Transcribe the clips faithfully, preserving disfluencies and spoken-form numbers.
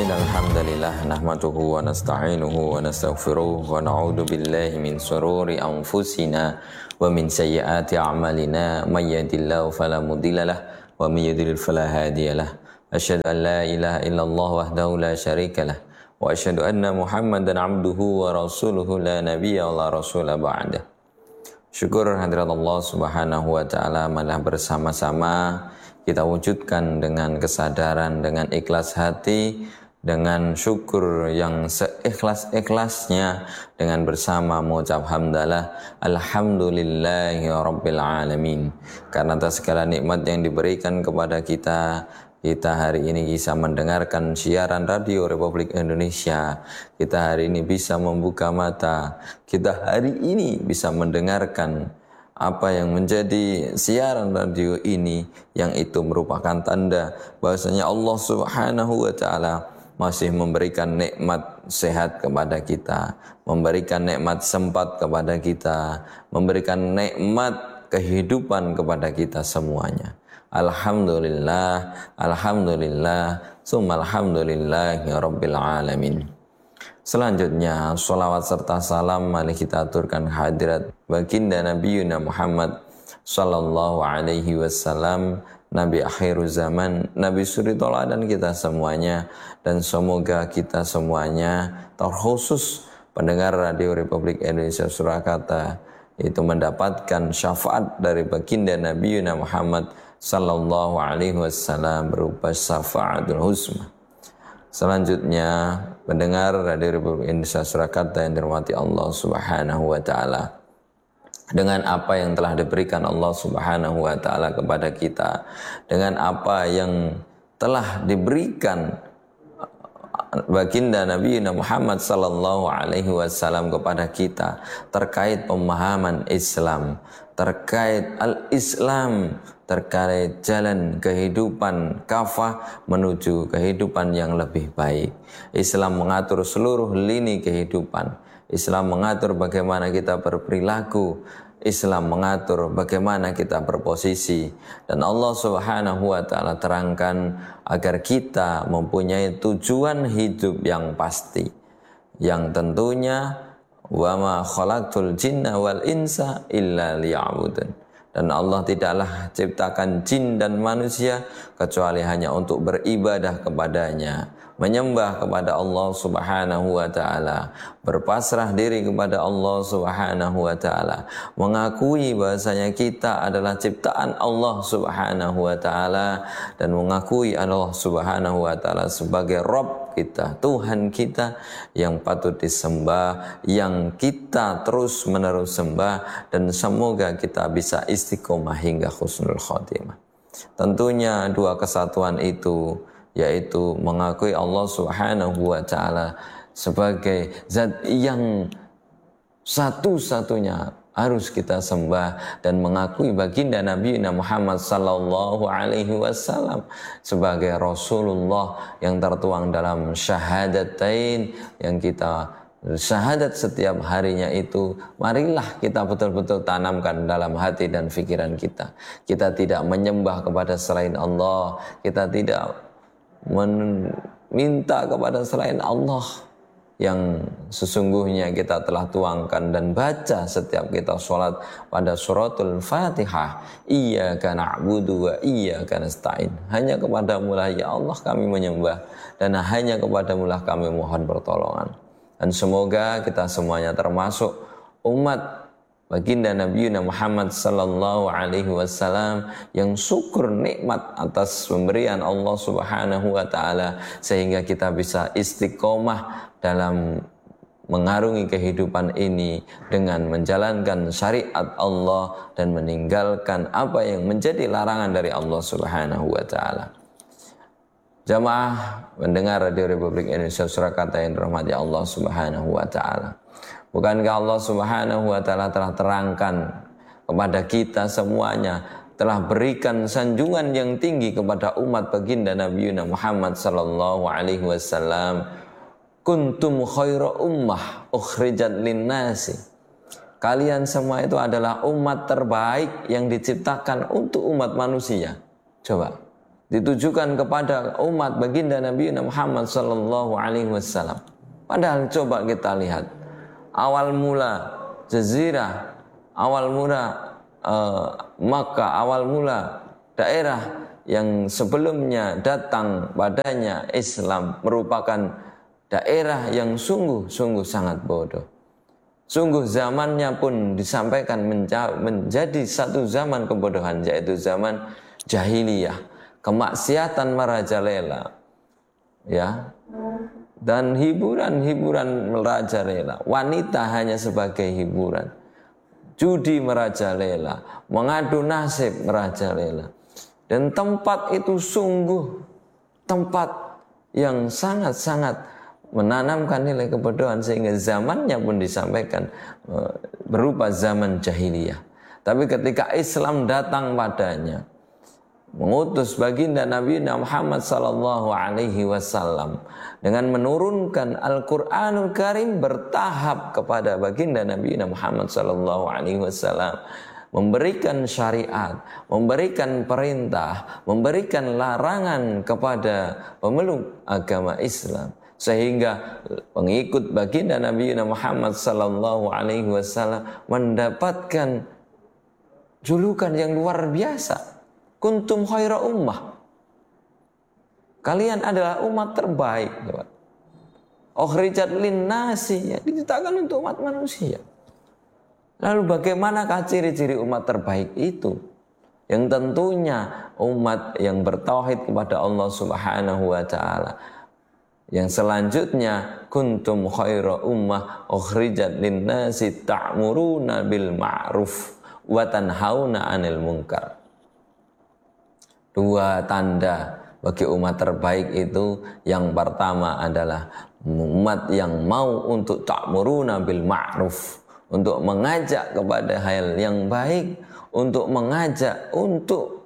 Innal hamdalillah nahmaduhu wa nasta'inuhu wa nastaghfiruh wa na'udzu billahi min shururi anfusina wa min sayyiati a'malina may yahdihillahu fala mudhillalah wa may yudhlil fala hadiyalah. Asyhadu an la ilaha illallah wahdahu la syarikalah wa asyhadu anna Muhammadan 'abduhu wa rasuluhu la nabiyya wa la rasula ba'da. Syukur hadirat Allah Subhanahu wa taala, malah bersama-sama kita wujudkan dengan kesadaran, dengan ikhlas hati, dengan syukur yang seikhlas-ikhlasnya, dengan bersama mengucap hamdalah alhamdulillahi rabbil alamin. Karena atas segala nikmat yang diberikan kepada kita, kita hari ini bisa mendengarkan siaran radio Republik Indonesia. Kita hari ini bisa membuka mata. Kita hari ini bisa mendengarkan apa yang menjadi siaran radio ini, yang itu merupakan tanda bahwasanya Allah Subhanahu wa taala masih memberikan nikmat sehat kepada kita, memberikan nikmat sempat kepada kita, memberikan nikmat kehidupan kepada kita semuanya. Alhamdulillah, alhamdulillah, summa alhamdulillahi rabbil alamin. Selanjutnya, sholawat serta salam mari kita aturkan hadirat baginda Nabi Muhammad sallallahu alaihi wasallam, Nabi akhir zaman, Nabi suri toladan kita semuanya, dan semoga kita semuanya, terkhusus pendengar Radio Republik Indonesia Surakarta, itu mendapatkan syafaat dari baginda Nabi Muhammad sallallahu alaihi wasallam berupa syafaatul husna. Selanjutnya, pendengar Radio Republik Indonesia Surakarta yang dirahmati Allah Subhanahu wa taala, dengan apa yang telah diberikan Allah Subhanahu wa taala kepada kita, dengan apa yang telah diberikan baginda Nabi Muhammad sallallahu alaihi wasallam kepada kita terkait pemahaman Islam, terkait al-Islam, terkait jalan kehidupan kafah menuju kehidupan yang lebih baik. Islam mengatur seluruh lini kehidupan. Islam mengatur bagaimana kita berperilaku. Islam mengatur bagaimana kita berposisi. Dan Allah Subhanahu wa taala terangkan agar kita mempunyai tujuan hidup yang pasti, yang tentunya wa ma khalaqtul jinna wal insa illa liya'budun. Dan Allah tidaklah ciptakan jin dan manusia kecuali hanya untuk beribadah kepadanya, menyembah kepada Allah Subhanahu wa taala, berpasrah diri kepada Allah Subhanahu wa taala, mengakui bahasanya kita adalah ciptaan Allah Subhanahu wa taala, dan mengakui Allah Subhanahu wa taala sebagai Rabb kita, Tuhan kita yang patut disembah, yang kita terus menerus sembah, dan semoga kita bisa istiqomah hingga husnul khotimah. Tentunya dua kesatuan itu, yaitu mengakui Allah Subhanahu wa taala sebagai zat yang satu-satunya harus kita sembah, dan mengakui baginda Nabi Muhammad sallallahu alaihi wasallam sebagai Rasulullah yang tertuang dalam syahadatain yang kita syahadat setiap harinya itu. Marilah kita betul-betul tanamkan dalam hati dan pikiran kita. Kita tidak menyembah kepada selain Allah, kita tidak meminta kepada selain Allah, yang sesungguhnya kita telah tuangkan dan baca setiap kita sholat pada suratul Fatihah. Iyyaka na'budu wa iyyaka nasta'in. Hanya kepadamu lah ya Allah kami menyembah, dan hanya kepadamu lah kami mohon pertolongan. Dan semoga kita semuanya termasuk umat baginda Nabi Muhammad sallallahu alaihi wasallam yang syukur nikmat atas pemberian Allah Subhanahu wa taala, sehingga kita bisa istiqomah dalam mengarungi kehidupan ini dengan menjalankan syariat Allah dan meninggalkan apa yang menjadi larangan dari Allah Subhanahu wa taala. Jamaah pendengar Radio Republik Indonesia Surakarta yang dirahmati Allah Subhanahu wa taala, bukankah Allah Subhanahu wa taala telah terangkan kepada kita semuanya, telah berikan sanjungan yang tinggi kepada umat baginda Nabi Muhammad sallallahu alaihi wasallam, kuntum khaira ummah ukhrijat linnasi. Kalian semua itu adalah umat terbaik yang diciptakan untuk umat manusia. Coba, ditujukan kepada umat baginda Nabi Muhammad sallallahu alaihi wasallam. Padahal coba kita lihat awal mula jazirah, awal mula uh, Makkah, awal mula daerah yang sebelumnya datang padanya Islam merupakan daerah yang sungguh-sungguh sangat bodoh. Sungguh zamannya pun disampaikan menjadi satu zaman kebodohan, yaitu zaman jahiliyah, kemaksiatan merajalela, ya, dan hiburan-hiburan merajalela, wanita hanya sebagai hiburan, judi merajalela, mengadu nasib merajalela. Dan tempat itu sungguh tempat yang sangat-sangat menanamkan nilai kebodohan, sehingga zamannya pun disampaikan berupa zaman jahiliyah. Tapi ketika Islam datang padanya, mengutus baginda Nabi Muhammad sallallahu alaihi wasallam dengan menurunkan Al-Qur'anul Karim bertahap kepada baginda Nabi Muhammad sallallahu alaihi wasallam, memberikan syariat, memberikan perintah, memberikan larangan kepada pemeluk agama Islam, sehingga pengikut baginda Nabi Muhammad sallallahu alaihi wasallam mendapatkan julukan yang luar biasa. Kuntum khaira ummah. Kalian adalah umat terbaik. Ukhrijat linnasi, ya, diciptakan untuk umat manusia. Lalu bagaimanakah ciri-ciri umat terbaik itu? Yang tentunya umat yang bertauhid kepada Allah Subhanahu wa taala. Yang selanjutnya, kuntum khaira ummah ukhrijat linnasi ta'muruna bil ma'ruf wa tanhauna 'anil munkar. Dua tanda bagi umat terbaik itu, yang pertama adalah umat yang mau untuk ta'muruna bil ma'ruf, untuk mengajak kepada hal yang baik, untuk mengajak untuk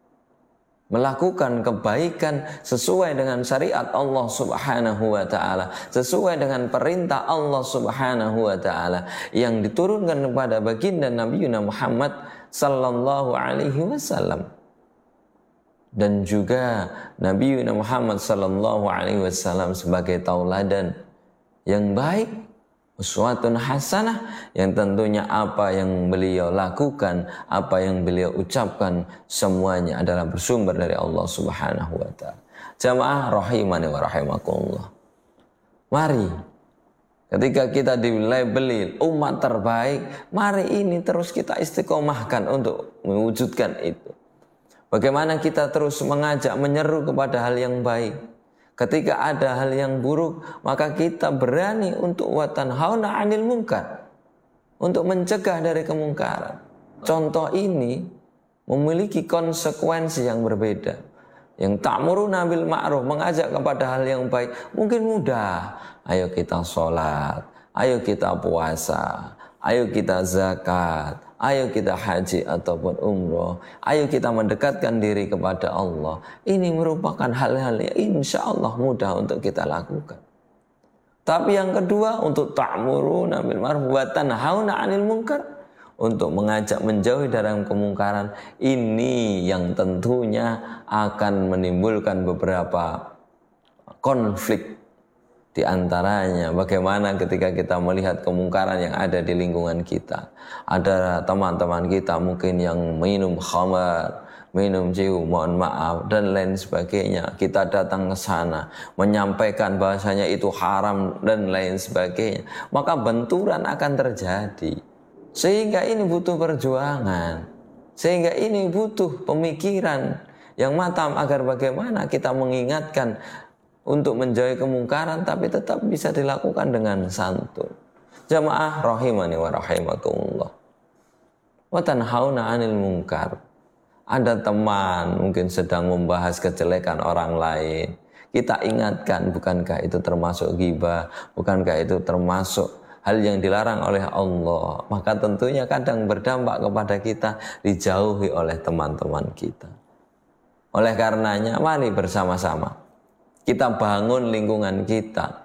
melakukan kebaikan sesuai dengan syariat Allah Subhanahu wa taala, sesuai dengan perintah Allah Subhanahu wa taala yang diturunkan kepada baginda Nabi Muhammad sallallahu alaihi wasallam. Dan juga Nabi Muhammad sallallahu alaihi wasallam sebagai tauladan yang baik, uswatun hasanah, yang tentunya apa yang beliau lakukan, apa yang beliau ucapkan, semuanya adalah bersumber dari Allah Subhanahu wa taala. Jamaah rahimani wa rahimakumullah. Mari ketika kita dilabeli umat terbaik, mari ini terus kita istiqomahkan untuk mewujudkan itu. Bagaimana kita terus mengajak, menyeru kepada hal yang baik. Ketika ada hal yang buruk, maka kita berani untuk watanhauna 'anil munkar, untuk mencegah dari kemungkaran. Contoh ini memiliki konsekuensi yang berbeda. Yang ta'muruna bil ma'ruf, mengajak kepada hal yang baik, mungkin mudah. Ayo kita sholat, ayo kita puasa, ayo kita zakat, ayo kita haji ataupun umroh, ayo kita mendekatkan diri kepada Allah. Ini merupakan hal-hal yang insya Allah mudah untuk kita lakukan. Tapi yang kedua, untuk ta'muruna bil ma'ruf wa tanhauna 'anil munkar, untuk mengajak menjauhi dari kemungkaran. Ini yang tentunya akan menimbulkan beberapa konflik. Di antaranya bagaimana ketika kita melihat kemungkaran yang ada di lingkungan kita. Ada teman-teman kita mungkin yang minum khamar, minum jiu, mohon maaf, dan lain sebagainya. Kita datang ke sana menyampaikan bahasanya itu haram dan lain sebagainya. Maka benturan akan terjadi. Sehingga ini butuh perjuangan. Sehingga ini butuh pemikiran yang matang agar bagaimana kita mengingatkan untuk menjauhi kemungkaran, tapi tetap bisa dilakukan dengan santun. Jamaah rahimani wa rahimakumullah. Wa tanhauna 'anil munkar. Ada teman mungkin sedang membahas kejelekan orang lain. Kita ingatkan, bukankah itu termasuk ghibah? Bukankah itu termasuk hal yang dilarang oleh Allah? Maka tentunya kadang berdampak kepada kita, dijauhi oleh teman-teman kita. Oleh karenanya, mari bersama-sama kita bangun lingkungan kita.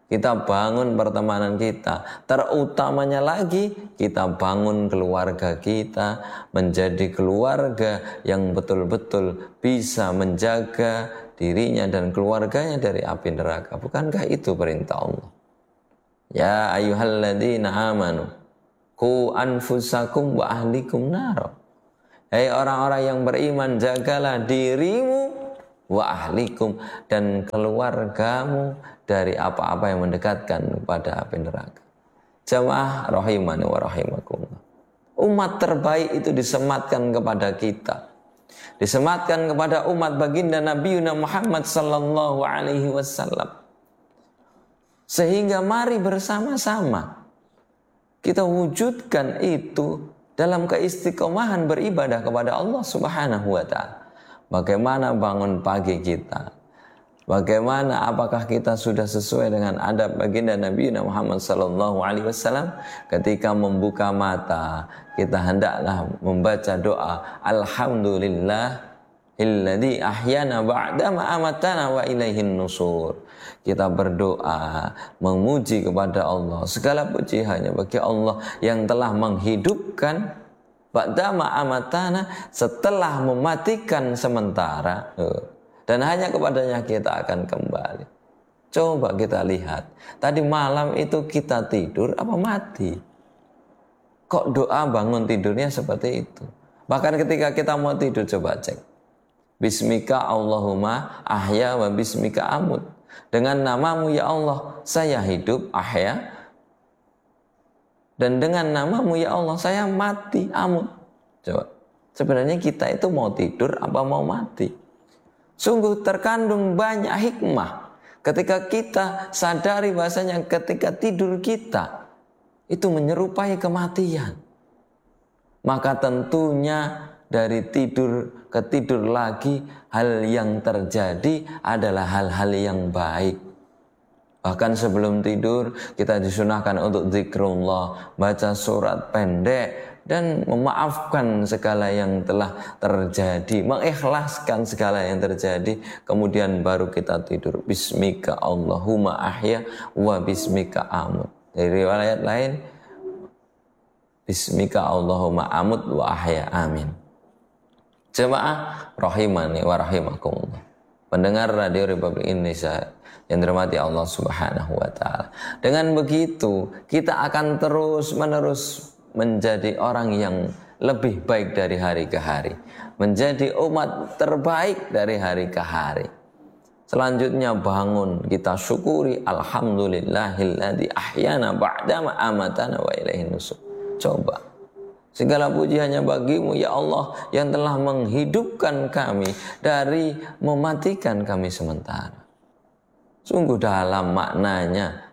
kita bangun pertemanan kita. Terutamanya lagi, kita bangun keluarga kita menjadi keluarga yang betul-betul bisa menjaga dirinya dan keluarganya dari api neraka. Bukankah itu perintah Allah? Ya ayyuhalladzina amanu qu anfusakum wa ahlikum nar. Hai orang-orang yang beriman, jagalah dirimu wa ahlikum dan keluargamu dari apa-apa yang mendekatkan kepada api neraka. Jamaah rahimani wa rahimakumullah. Umat terbaik itu disematkan kepada kita. Disematkan kepada umat baginda Nabi Muhammad sallallahu alaihi wasallam. Sehingga mari bersama-sama kita wujudkan itu dalam keistiqomahan beribadah kepada Allah Subhanahu wa taala. Bagaimana bangun pagi kita? Bagaimana, apakah kita sudah sesuai dengan adab baginda Nabi Muhammad sallallahu alaihi wasallam? Ketika membuka mata, kita hendaklah membaca doa Alhamdulillah illadzi ahyana ba'da ma amatana wa ilaihin nusur. Kita berdoa memuji kepada Allah. Segala puji hanya bagi Allah yang telah menghidupkan ba'da ma amatana, setelah mematikan sementara. Dan hanya kepadanya kita akan kembali. Coba kita lihat. Tadi malam itu kita tidur apa mati? Kok doa bangun tidurnya seperti itu? Bahkan ketika kita mau tidur, coba cek. Bismika Allahumma ahya wa bismika amut. Dengan namamu ya Allah saya hidup, ahya. Dan dengan namamu ya Allah saya mati, amut. Coba. Sebenarnya kita itu mau tidur apa mau mati? Sungguh terkandung banyak hikmah ketika kita sadari bahasanya ketika tidur kita itu menyerupai kematian. Maka tentunya dari tidur ke tidur lagi, hal yang terjadi adalah hal-hal yang baik. Bahkan sebelum tidur kita disunahkan untuk zikrullah, baca surat pendek dan memaafkan segala yang telah terjadi, mengikhlaskan segala yang terjadi, kemudian baru kita tidur. Bismika Allahumma ahya wa bismika amut. Dari riwayat lain, Bismika Allahumma amut wa ahya, amin. Jemaah rahimani wa rahimakumullah. Pendengar Radio Republik Indonesia yang dirahmati Allah Subhanahu wa taala. Dengan begitu, kita akan terus-menerus menjadi orang yang lebih baik dari hari ke hari, menjadi umat terbaik dari hari ke hari. Selanjutnya bangun, kita syukuri alhamdulillahilladzi ahyana ba'da ma amatana wa ilaihin nusur. Coba, segala puji hanya bagimu ya Allah yang telah menghidupkan kami dari mematikan kami sementara. Sungguh dalam maknanya,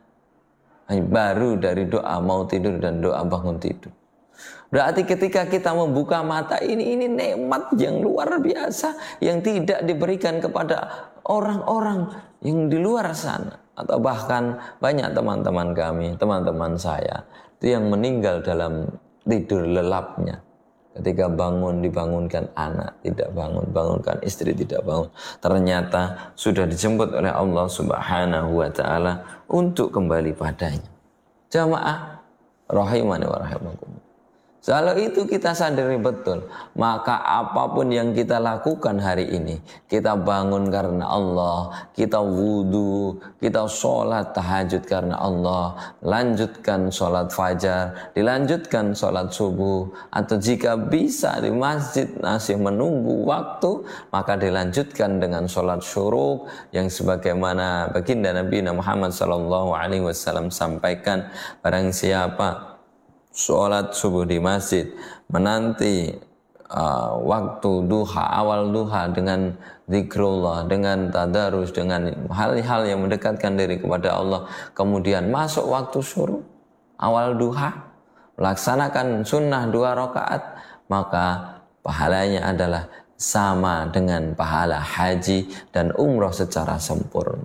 baru dari doa mau tidur dan doa bangun tidur. Berarti ketika kita membuka mata ini, ini nikmat yang luar biasa yang tidak diberikan kepada orang-orang yang di luar sana. Atau bahkan banyak teman-teman kami, teman-teman saya itu yang meninggal dalam tidur lelapnya. Ketika bangun dibangunkan anak tidak bangun, bangunkan istri tidak bangun. Ternyata sudah dijemput oleh Allah Subhanahu wa taala untuk kembali padanya. Jamaah rahimani wa rahimakumullah. Kalau itu kita sadari betul, maka apapun yang kita lakukan hari ini, kita bangun karena Allah, kita wudhu, kita sholat tahajud karena Allah, lanjutkan sholat fajar, dilanjutkan sholat subuh, atau jika bisa di masjid masih menunggu waktu, maka dilanjutkan dengan sholat syuruk yang sebagaimana baginda Nabi Muhammad sallallahu alaihi wasallam sampaikan, barang siapa sholat subuh di masjid, menanti uh, waktu duha, awal duha dengan zikrullah, dengan tadarus, dengan hal-hal yang mendekatkan diri kepada Allah, kemudian masuk waktu syuruk, awal duha, melaksanakan sunnah dua rakaat, maka pahalanya adalah sama dengan pahala haji dan umroh secara sempurna.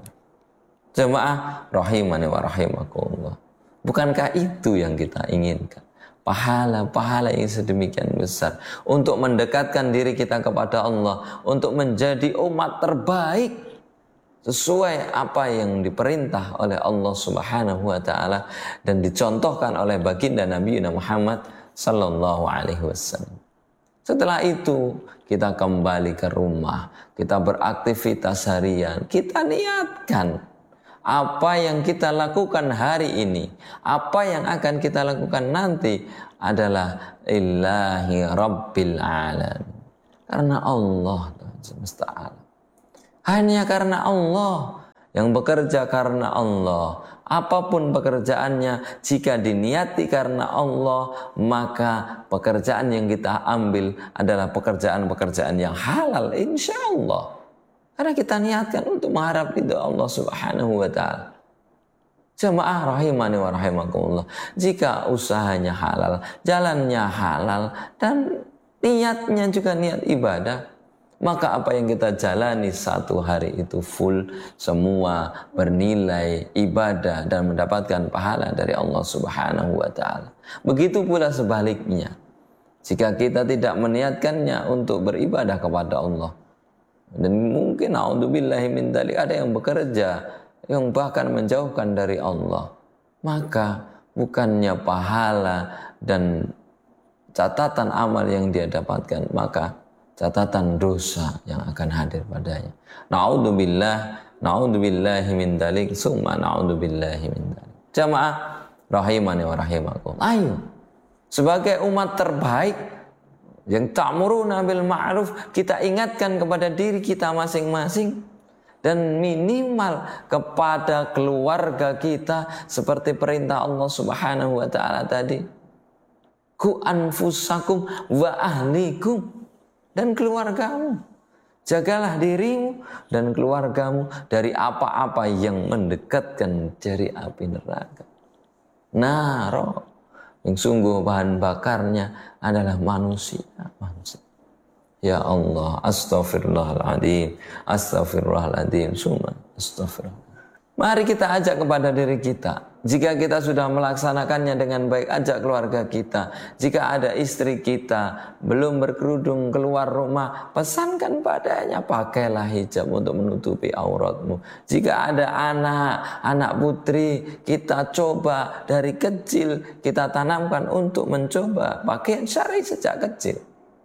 Jemaah rahimani wa rahimakumullah. Bukankah itu yang kita inginkan? Pahala-pahala yang sedemikian besar untuk mendekatkan diri kita kepada Allah, untuk menjadi umat terbaik sesuai apa yang diperintah oleh Allah Subhanahu wa taala dan dicontohkan oleh baginda Nabi Muhammad sallallahu alaihi wasallam. Setelah itu kita kembali ke rumah, kita beraktivitas harian, kita niatkan apa yang kita lakukan hari ini, apa yang akan kita lakukan nanti adalah Illahi Rabbil Alamin. Karena Allah semesta alam. Hanya karena Allah, yang bekerja karena Allah. Apapun pekerjaannya, jika diniati karena Allah, maka pekerjaan yang kita ambil adalah pekerjaan-pekerjaan yang halal, insya Allah. Karena kita niatkan untuk mengharap ridha Allah Subhanahu wa ta'ala. Jamaah rahimani wa rahimakumullah. Jika usahanya halal, jalannya halal, dan niatnya juga niat ibadah, maka apa yang kita jalani satu hari itu full, semua bernilai ibadah dan mendapatkan pahala dari Allah Subhanahu wa ta'ala. Begitu pula sebaliknya, jika kita tidak meniatkannya untuk beribadah kepada Allah, dan mungkin a'udzubillahi min dzalik, ada yang bekerja yang bahkan menjauhkan dari Allah, maka bukannya pahala dan catatan amal yang dia dapatkan, maka catatan dosa yang akan hadir padanya. Na'udzubillah, na'udzubillahi min dzalik, summa na'udzubillahi min dzalik. Jamaah rahimani wa rahimakum. Ayo, sebagai umat terbaik yang ta'muruna bil ma'ruf, kita ingatkan kepada diri kita masing-masing dan minimal kepada keluarga kita seperti perintah Allah Subhanahu wa taala tadi. Ku anfusakum wa ahlikum, dan keluargamu. Jagalah dirimu dan keluargamu dari apa-apa yang mendekatkan dari api neraka. Naro, yang sungguh bahan bakarnya adalah manusia. manusia. Ya Allah, astaghfirullahaladzim, astaghfirullahaladzim, summa astaghfirullah. Mari kita ajak kepada diri kita. Jika kita sudah melaksanakannya dengan baik, ajak keluarga kita. Jika ada istri kita belum berkerudung keluar rumah, pesankan padanya, pakailah hijab untuk menutupi auratmu. Jika ada anak, anak putri, kita coba dari kecil, kita tanamkan untuk mencoba pakaian syar'i sejak kecil.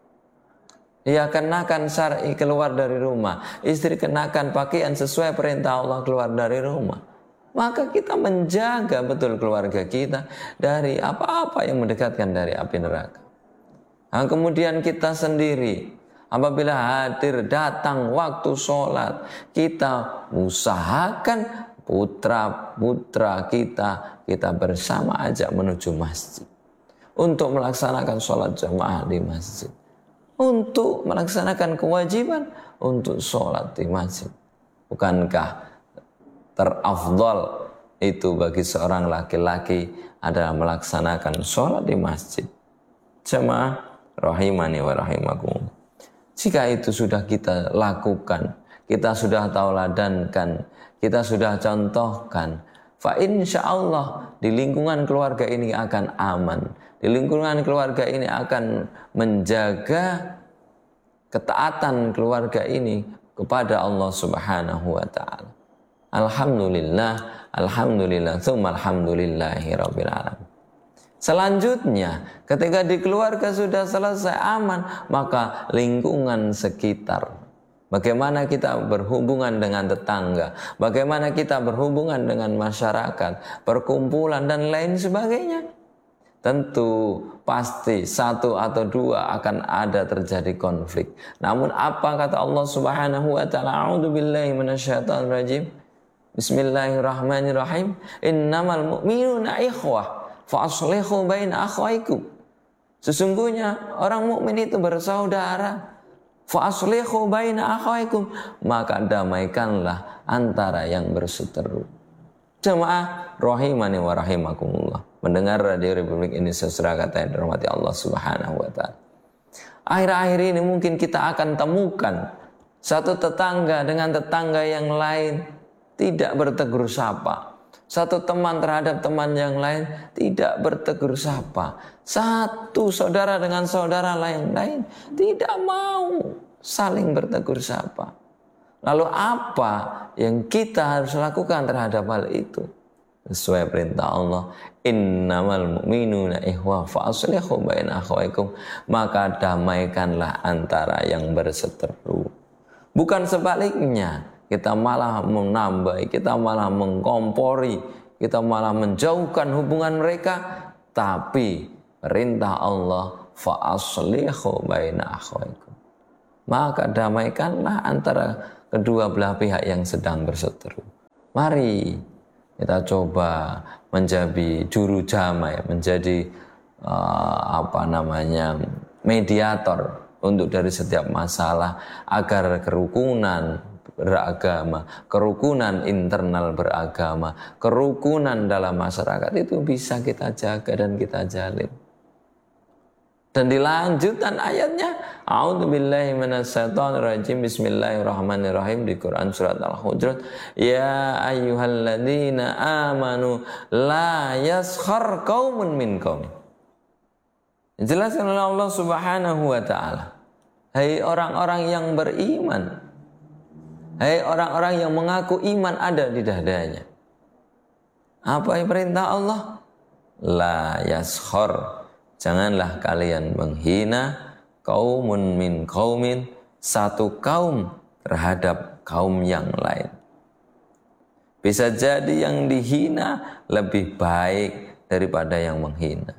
Ia kenakan syar'i keluar dari rumah, istri kenakan pakaian sesuai perintah Allah keluar dari rumah. Maka kita menjaga betul keluarga kita dari apa-apa yang mendekatkan dari api neraka. Nah, kemudian kita sendiri, apabila hadir datang waktu sholat, kita usahakan putra-putra kita, kita bersama ajak menuju masjid. Untuk melaksanakan sholat jamaah di masjid. Untuk melaksanakan kewajiban untuk sholat di masjid. Bukankah terafdal itu bagi seorang laki-laki adalah melaksanakan sholat di masjid? Jamaah rahimani wa rahimakum. Jika itu sudah kita lakukan, kita sudah tauladankan, kita sudah contohkan, fa insyaallah di lingkungan keluarga ini akan aman. Di lingkungan keluarga ini akan menjaga ketaatan keluarga ini kepada Allah Subhanahu wa ta'ala. Alhamdulillah, alhamdulillah, tsumma alhamdulillahi rabbil alamin. Selanjutnya, ketika di keluarga sudah selesai aman, maka lingkungan sekitar. Bagaimana kita berhubungan dengan tetangga, bagaimana kita berhubungan dengan masyarakat, perkumpulan dan lain sebagainya. Tentu pasti satu atau dua akan ada terjadi konflik. Namun apa kata Allah Subhanahu wa ta'ala? A'udzubillahi minasyaitonir rajim. Bismillahirrahmanirrahim. Innamal mu'minuna ikhwah fa aslihu baina akhwaikum. Sesungguhnya orang mukmin itu bersaudara. Fa aslihu baina akhwaikum, maka damaikanlah antara yang berseteru. Jemaah rahimani wa rahimakumullah. Mendengar Radio Republik Indonesia Surakarta yang dirahmati Allah Subhanahu wa ta'ala. Akhir-akhir ini mungkin kita akan temukan satu tetangga dengan tetangga yang lain tidak bertegur sapa. Satu teman terhadap teman yang lain tidak bertegur sapa. Satu saudara dengan saudara lain lain tidak mau saling bertegur sapa. Lalu apa yang kita harus lakukan terhadap hal itu? Sesuai perintah Allah, innamal mu'minuna ikhwah fa aslihu baina akhawaykum, maka damaikanlah antara yang berseteru. Bukan sebaliknya, kita malah menambah, kita malah mengkompori, kita malah menjauhkan hubungan mereka. Tapi perintah Allah, fa aslihu baina akhawaykum, maka damaikanlah antara kedua belah pihak yang sedang berseteru. Mari kita coba menjadi juru damai, menjadi uh, apa namanya mediator untuk dari setiap masalah, agar kerukunan beragama, kerukunan internal beragama, kerukunan dalam masyarakat itu bisa kita jaga dan kita jalin. Dan di lanjutan ayatnya, a'udzubillahi minasyaitonirrajim, bismillahirrahmanirrahim, di Quran surat Al-Hujurat, ya ayyuhalladzina amanu la yaskhar qaumun min qaum. Dijelaskan oleh Allah Subhanahu wa taala, hai orang-orang yang beriman, hai orang-orang yang mengaku iman ada di dadanya. Apa yang perintah Allah? La yaskhar, janganlah kalian menghina qaumun min qaumin, satu kaum terhadap kaum yang lain. Bisa jadi yang dihina lebih baik daripada yang menghina.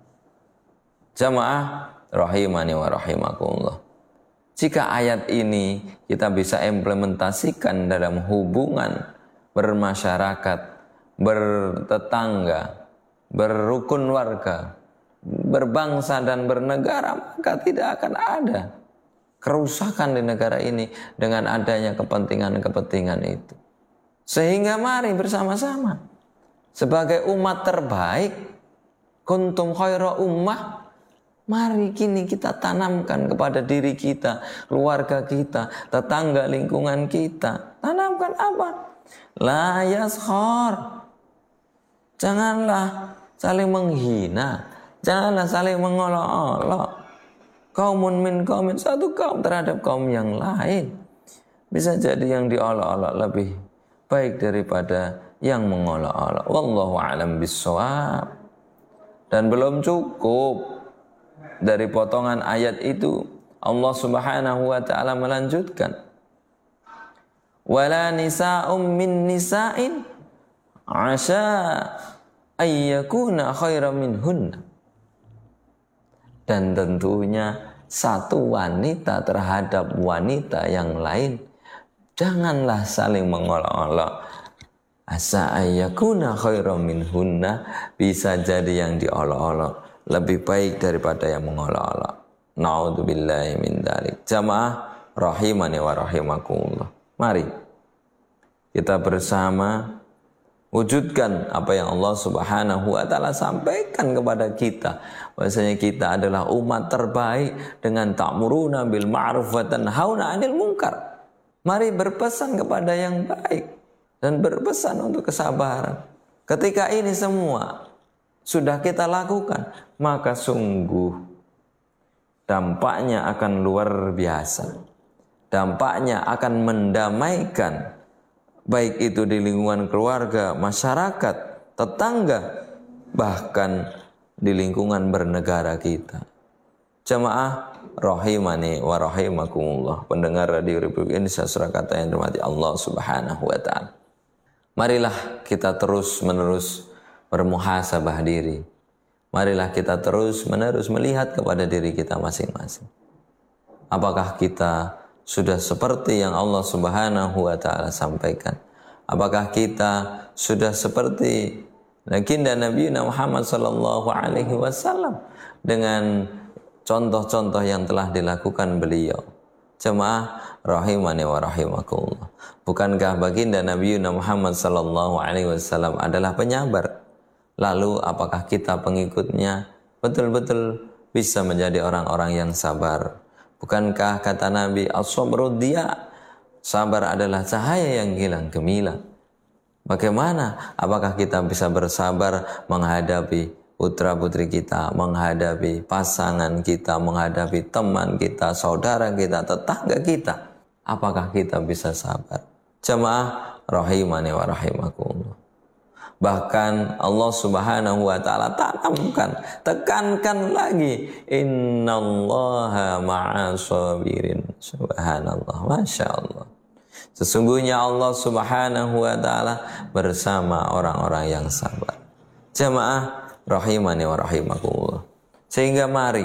Jamaah rahimani wa rahimakumullah. Jika ayat ini kita bisa implementasikan dalam hubungan bermasyarakat, bertetangga, berrukun warga, berbangsa dan bernegara, maka tidak akan ada kerusakan di negara ini dengan adanya kepentingan-kepentingan itu. Sehingga mari bersama-sama sebagai umat terbaik, kuntum khaira ummah, mari kini kita tanamkan kepada diri kita, keluarga kita, tetangga lingkungan kita. Tanamkan apa? La yaskhar, janganlah saling menghina, janganlah saling mengolok-olok. Kaumun min kaumin, satu kaum terhadap kaum yang lain. Bisa jadi yang diolok-olok lebih baik daripada yang mengolok-olok. Wallahu a'lam bissawab. Dan belum cukup dari potongan ayat itu, Allah Subhanahu wa taala melanjutkan, wala nisa'um min nisa'in asa ayyakuna khairan minhunna. Dan tentunya satu wanita terhadap wanita yang lain, janganlah saling mengolok-olok. Asa ayyakuna khairan minhunna, bisa jadi yang diolok-olok lebih baik daripada yang mengolok-olok. Na'udzubillahi min dzalik. Jamaah rahimani wa rahimakumullah. Mari kita bersama wujudkan apa yang Allah Subhanahu wa taala sampaikan kepada kita, bahwasanya kita adalah umat terbaik dengan ta'muruna bil ma'ruf wa tanhauna 'anil munkar. Mari berpesan kepada yang baik dan berpesan untuk kesabaran. Ketika ini semua sudah kita lakukan, maka sungguh dampaknya akan luar biasa. Dampaknya akan mendamaikan, baik itu di lingkungan keluarga, masyarakat, tetangga, bahkan di lingkungan bernegara kita. Jamaah rahimani wa rahimakumullah, pendengar Radio Republik Indonesia Surakarta yang dirahmati Allah Subhanahu wa taala. Marilah kita terus menerus bermuhasabah diri. Marilah kita terus menerus melihat kepada diri kita masing-masing. Apakah kita sudah seperti yang Allah Subhanahu wa taala sampaikan? Apakah kita sudah seperti baginda Nabi Muhammad sallallahu alaihi wasallam dengan contoh-contoh yang telah dilakukan beliau? Jemaah rahimani wa rahimakumullah. Bukankah baginda Nabi Muhammad sallallahu alaihi wasallam adalah penyabar? Lalu apakah kita pengikutnya betul-betul bisa menjadi orang-orang yang sabar? Bukankah kata Nabi, as-sabru diya, sabar adalah cahaya yang hilang gemilang. Bagaimana? Apakah kita bisa bersabar menghadapi putra-putri kita, menghadapi pasangan kita, menghadapi teman kita, saudara kita, tetangga kita? Apakah kita bisa sabar? Jamaah rahimani wa rahimakumullah. Bahkan Allah Subhanahu wa taala tanamkan, tekankan lagi, innallaha ma'as sabirin. Subhanallah, Masya Allah. Sesungguhnya Allah Subhanahu wa taala bersama orang-orang yang sabar. Jamaah rahimani wa rahimakumullah. Sehingga mari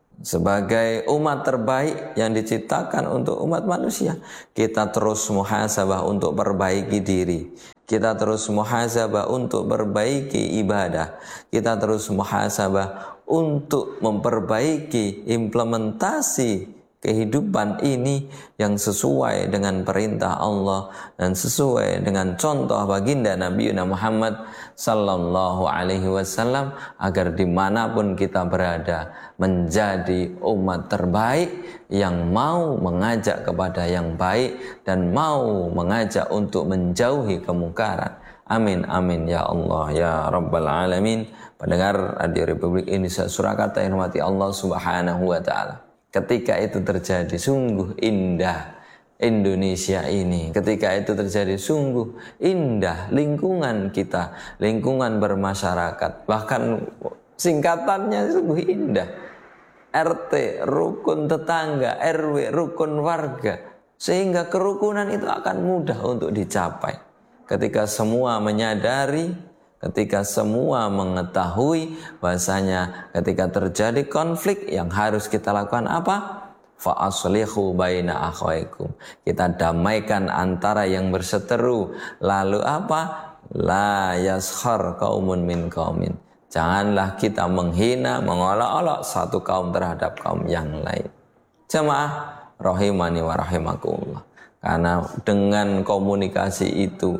sebagai umat terbaik yang diciptakan untuk umat manusia, kita terus muhasabah untuk perbaiki diri. Kita terus muhasabah untuk perbaiki ibadah. Kita terus muhasabah untuk memperbaiki implementasi kehidupan ini yang sesuai dengan perintah Allah dan sesuai dengan contoh baginda Nabi Muhammad sallallahu alaihi wasallam, agar dimanapun kita berada menjadi umat terbaik yang mau mengajak kepada yang baik dan mau mengajak untuk menjauhi kemungkaran. Amin amin ya Allah ya Rabbal Alamin. Pendengar Radio Republik Indonesia Surakarta yang hormati Allah Subhanahu wa taala. Ketika itu terjadi sungguh indah Indonesia ini. Ketika itu terjadi sungguh indah lingkungan kita, lingkungan bermasyarakat. Bahkan singkatannya sungguh indah. R T, rukun tetangga, R W, rukun warga. Sehingga kerukunan itu akan mudah untuk dicapai. Ketika semua menyadari, ketika semua mengetahui bahasanya ketika terjadi konflik yang harus kita lakukan apa? Fa aslihu baina akhawaikum. Kita damaikan antara yang berseteru. Lalu apa? La yaskhar qaumun min qaumin. Janganlah kita menghina, mengolok-olok satu kaum terhadap kaum yang lain. Jemaah rahimani wa rahimakumullah. Karena dengan komunikasi itu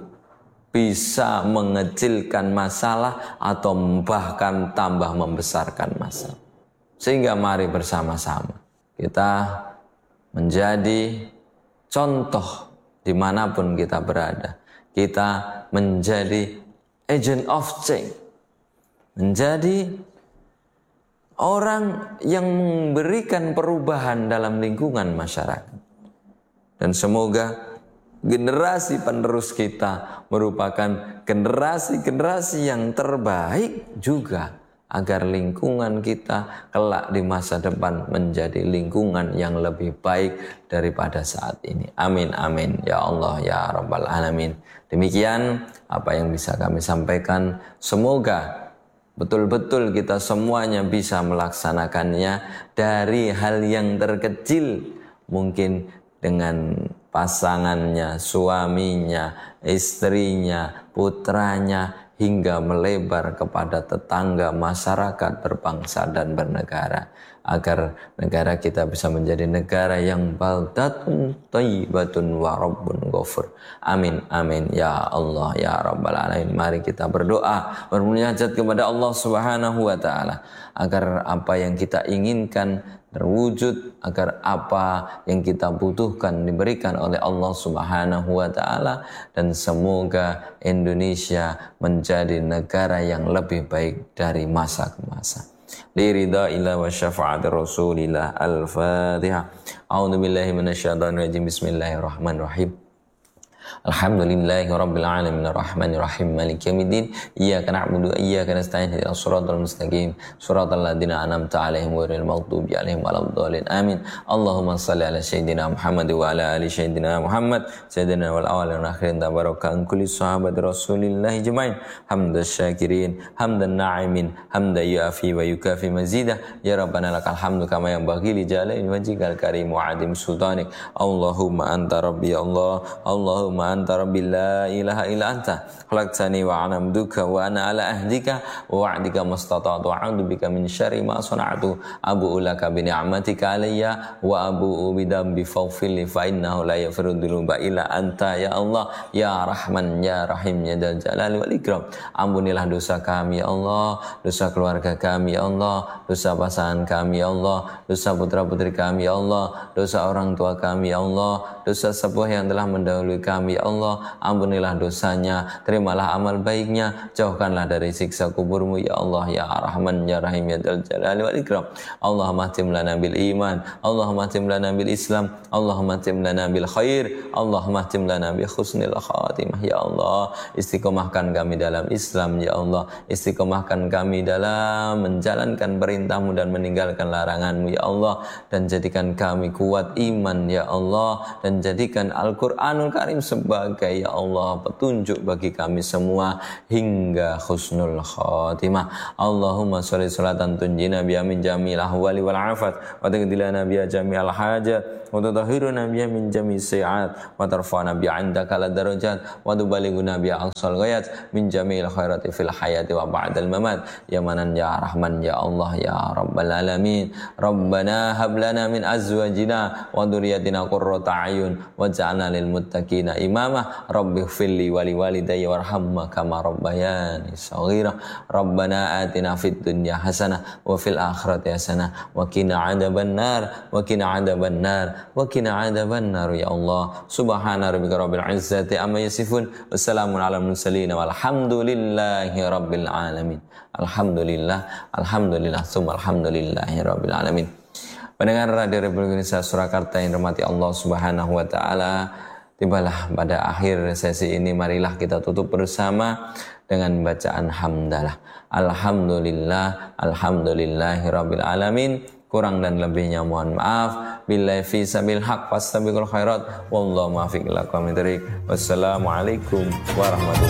bisa mengecilkan masalah atau bahkan tambah membesarkan masalah. Sehingga mari bersama-sama kita menjadi contoh dimanapun kita berada. Kita menjadi agent of change. Menjadi orang yang memberikan perubahan dalam lingkungan masyarakat. Dan semoga generasi penerus kita merupakan generasi-generasi yang terbaik juga, agar lingkungan kita kelak di masa depan menjadi lingkungan yang lebih baik daripada saat ini. Amin amin ya Allah ya Rabbal Alamin. Demikian apa yang bisa kami sampaikan. Semoga betul-betul kita semuanya bisa melaksanakannya dari hal yang terkecil, mungkin dengan pasangannya, suaminya, istrinya, putranya, hingga melebar kepada tetangga, masyarakat, berbangsa dan bernegara, agar negara kita bisa menjadi negara yang baldatun thayyibatun wa rabbun ghafur. Amin amin ya Allah ya Rabbal Alamin. Mari kita berdoa, bermunajat kepada Allah Subhanahu wa taala agar apa yang kita inginkan terwujud, agar apa yang kita butuhkan diberikan oleh Allah Subhanahu wa taala, dan semoga Indonesia menjadi negara yang lebih baik dari masa ke masa. Liridha ila wa syafa'ati Rasulillah. Al-Fatihah. A'udzu billahi minasyaitonir rajim. Bismillahirrahmanirrahim. Alhamdulillahi rabbil alamin arrahmanir rahim maliki yaumiddin iyyaka na'budu wa iyyaka nasta'in ihdinas siratal mustaqim siratal ladzina an'amta 'alaihim ghairil maghdubi 'alaihim waladdallin amin. Allahumma shalli ala sayyidina Muhammad wa ala ali sayyidina Muhammad sayyidina wal awwalin wal akhirin tabaraka an kulli sahabati Rasulillah jamain hamdas syakirin hamdan na'imin hamdan yuafi wa yukafi mazida ya rabbana lakal hamdu kama yanbaghi li jalali wajhikal karim wa 'azim sultanik. Allahumma anta rabbi Allah Allahumma anta rabbi la ilaha illa anta khalaqtani wa ana abduka wa ana ala ahdika wa wa'dika mastata'tu a'udzu bika min syarri ma sana'tu abu'u laka bi ni'matika alayya wa abu'u bi dambi faghfirli fa innahu la yaghfiru dzunuba illa anta ya Allah ya Rahman ya Rahim ya Dzal Jalali wal Ikram. Ampunilah dosa kami ya Allah, dosa keluarga kami ya Allah, dosa pasangan kami ya Allah, dosa putra-putri kami ya Allah, dosa orang tua kami ya Allah, dosa sepuh yang telah mendahului kami ya Allah, ampunilah dosanya, terimalah amal baiknya, jauhkanlah dari siksa kuburmu ya Allah ya Rahman ya Rahim ya Dzal Jalali wal Ikram. Allahumma tim lana bil iman, Allahumma tim lana bil Islam, Allahumma tim lana bil khair, Allahumma tim lana bi husnil khatimah ya Allah. Istiqomahkan kami dalam Islam ya Allah, istiqomahkan kami dalam menjalankan perintahmu dan meninggalkan laranganmu ya Allah, dan jadikan kami kuat iman ya Allah, dan jadikan Al-Quranul Karim sebagai ya Allah petunjuk bagi kami semua hingga husnul khatimah. Allahumma sholli sholatan tunjina biha min jamil ahwali wal afat wa taqdilana biha jami'al hajat wa tutahhiruna biha min jami'is sayiat wa tarfa'na biha 'indaka al darajat wa tubalighuna biha aqsal ghayat min jami'il khairati fil hayati wa ba'dal mamat ya manan ya rahman ya Allah ya rabbal alamin. Rabbana hab lana min azwajina wa dhurriyyatina qurrata a'yun waj'alna lil muttaqina imama rabbighfirli wa li walidayya warhamhuma kama rabbayani shaghira. Rabbana atina fid dunya hasanah wa fil akhirati hasanah wa qina 'adzabannar wa qina 'adzabannar wa qina 'adzabannar ya Allah. Subhana rabbika rabbil izzati amma yasifun wassalamun alal mursalin walhamdulillahi rabbil alamin. Alhamdulillah, alhamdulillah, summa alhamdulillahi rabbil alamin. Pendengar Radio Republik Indonesia Surakarta yang dirahmati Allah Subhanahu wa taala, tibalah pada akhir sesi ini, marilah kita tutup bersama dengan bacaan hamdalah. Alhamdulillah, alhamdulillahi rabbil alamin. Kurang dan lebihnya mohon maaf. Billahi fi sabil haq fastabiqul khairat wallahu muwaffiq ila aqwamit thoriq. Wassalamualaikum warahmatullahi